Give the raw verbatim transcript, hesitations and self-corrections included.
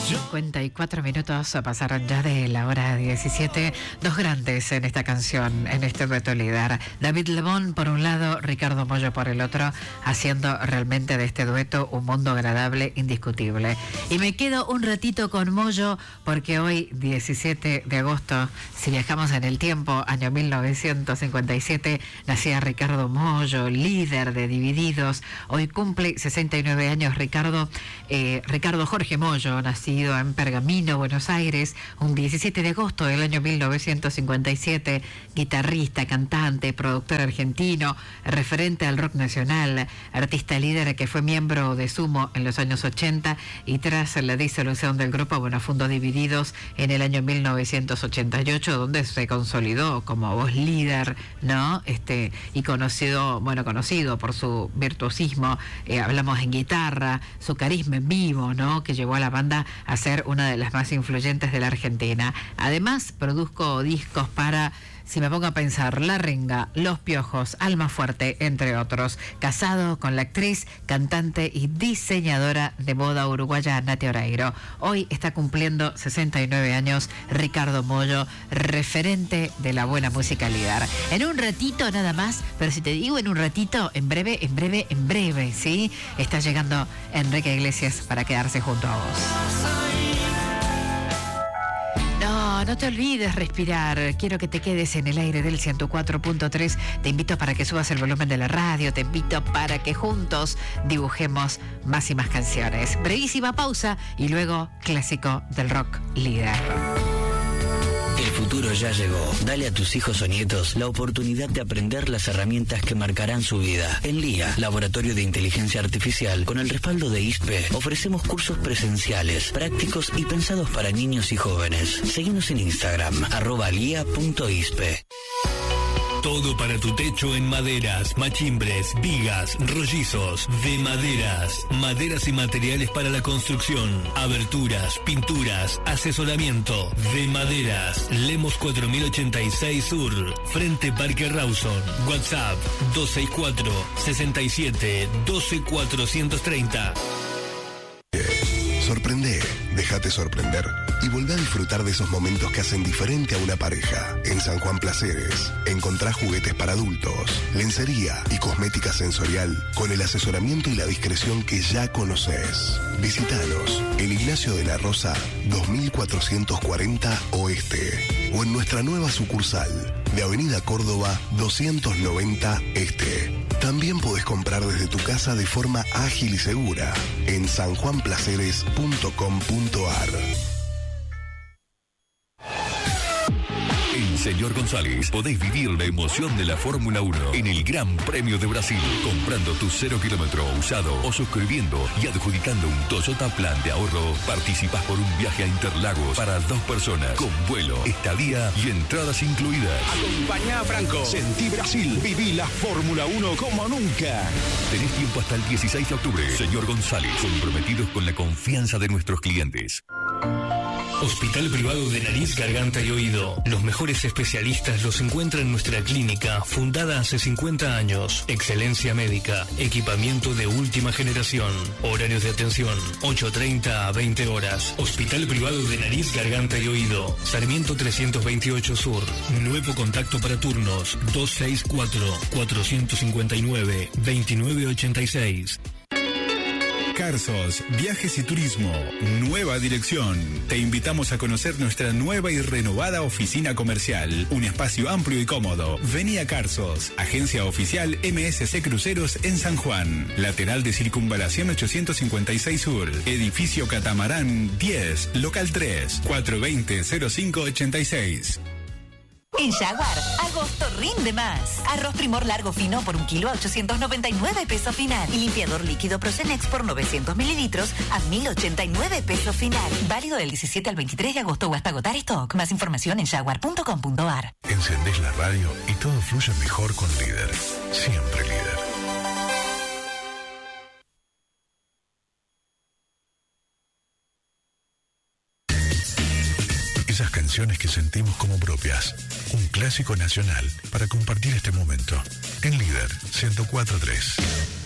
cincuenta y cuatro minutos pasaron ya de la hora diecisiete. Dos grandes en esta canción, en este dueto líder. David Lebón por un lado, Ricardo Mollo por el otro, haciendo realmente de este dueto un mundo agradable indiscutible. Y me quedo un ratito con Mollo porque hoy, diecisiete de agosto, si viajamos en el tiempo, año mil novecientos cincuenta y siete, nacía Ricardo Mollo, líder de Divididos. Hoy cumple sesenta y nueve años Ricardo, eh, Ricardo Jorge Mollo, nacido en Pergamino, Buenos Aires, un diecisiete de agosto del año mil novecientos cincuenta y siete, guitarrista, cantante, productor argentino, referente al rock nacional, artista líder que fue miembro de Sumo en los años ochenta y tras la disolución del grupo, bueno, fundó Divididos en el año mil novecientos ochenta y ocho, donde se consolidó como voz líder, ¿no? Este, y conocido, bueno, conocido por su virtuosismo, eh, hablamos en guitarra, su carisma en vivo, ¿no? Que llevó a la banda a ser una de las más influyentes de la Argentina. Además, produjo discos para, si me pongo a pensar, La Renga, Los Piojos, Alma Fuerte, entre otros. Casado con la actriz, cantante y diseñadora de moda uruguaya Nati Oreiro. Hoy está cumpliendo sesenta y nueve años Ricardo Mollo, referente de la buena música líder. En un ratito nada más, pero si te digo en un ratito, en breve, en breve, en breve, ¿sí? Está llegando Enrique Iglesias para quedarse junto a vos. No, no te olvides respirar. Quiero que te quedes en el aire del ciento cuatro punto tres. Te invito para que subas el volumen de la radio. Te invito para que juntos dibujemos más y más canciones. Brevísima pausa y luego clásico del rock líder. El futuro ya llegó. Dale a tus hijos o nietos la oportunidad de aprender las herramientas que marcarán su vida. En L I A, Laboratorio de Inteligencia Artificial, con el respaldo de I S P E, ofrecemos cursos presenciales, prácticos y pensados para niños y jóvenes. Seguinos en Instagram, arroba lia punto ispe. Todo para tu techo en maderas, machimbres, vigas, rollizos, de maderas, maderas y materiales para la construcción, aberturas, pinturas, asesoramiento, de maderas, Lemos cuatro mil ochenta y seis Sur, frente Parque Rawson, WhatsApp dos seis cuatro, seis siete, uno dos cuatrocientos treinta. Sorprende, déjate sorprender y volvé a disfrutar de esos momentos que hacen diferente a una pareja. En San Juan Placeres encontrás juguetes para adultos, lencería y cosmética sensorial con el asesoramiento y la discreción que ya conoces. Visítanos en Ignacio de la Rosa dos mil cuatrocientos cuarenta Oeste o en nuestra nueva sucursal de Avenida Córdoba doscientos noventa Este. También podés comprar desde tu casa de forma ágil y segura en san juan placeres punto com punto ar. En Señor González podéis vivir la emoción de la Fórmula uno en el Gran Premio de Brasil, comprando tu cero kilómetro usado o suscribiendo y adjudicando un Toyota Plan de Ahorro. Participas por un viaje a Interlagos para dos personas, con vuelo, estadía y entradas incluidas. Acompañá a Franco. Sentí Brasil. Viví la Fórmula uno como nunca. Tenés tiempo hasta el dieciséis de octubre. Señor González, comprometidos con la confianza de nuestros clientes. Hospital Privado de Nariz, Garganta y Oído. Los mejores especialistas los encuentran en nuestra clínica, fundada hace cincuenta años. Excelencia médica, equipamiento de última generación. Horarios de atención, ocho treinta a veinte horas. Hospital Privado de Nariz, Garganta y Oído. Sarmiento trescientos veintiocho Sur. Nuevo contacto para turnos, dos seis cuatro, cuatro cinco nueve, dos nueve ocho seis. Carsos, Viajes y Turismo, nueva dirección. Te invitamos a conocer nuestra nueva y renovada oficina comercial, un espacio amplio y cómodo. Vení a Carsos, agencia oficial M S C Cruceros en San Juan, lateral de Circunvalación ochocientos cincuenta y seis Sur, edificio Catamarán diez, local tres, cuatro dos cero, cero cinco ocho seis. En Jaguar, agosto rinde más. Arroz Primor largo fino por un kilo a ochocientos noventa y nueve pesos final. Y limpiador líquido Procenex por novecientos mililitros a mil ochenta y nueve pesos final. Válido del diecisiete al veintitrés de agosto o hasta agotar stock. Más información en jaguar punto com punto ar. Encendés la radio y todo fluye mejor con Líder. Siempre Líder. Esas canciones que sentimos como propias. Un clásico nacional para compartir este momento. En Líder ciento cuatro punto tres.